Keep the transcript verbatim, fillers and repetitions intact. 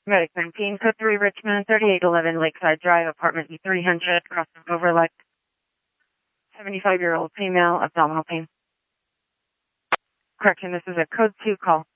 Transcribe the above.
Medic nineteen, code three, Richmond, thirty-eight eleven Lakeside Drive, apartment E three hundred, cross overlook. seventy-five-year-old female, abdominal pain. Correction, this is a code two call.